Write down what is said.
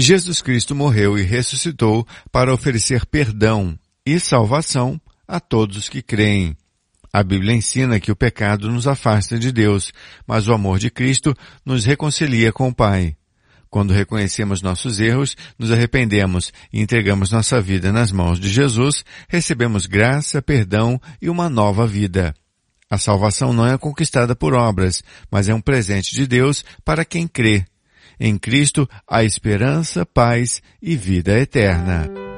Jesus Cristo morreu e ressuscitou para oferecer perdão e salvação a todos os que creem. A Bíblia ensina que o pecado nos afasta de Deus, mas o amor de Cristo nos reconcilia com o Pai. Quando reconhecemos nossos erros, nos arrependemos e entregamos nossa vida nas mãos de Jesus, recebemos graça, perdão e uma nova vida. A salvação não é conquistada por obras, mas é um presente de Deus para quem crê. Em Cristo há esperança, paz e vida eterna.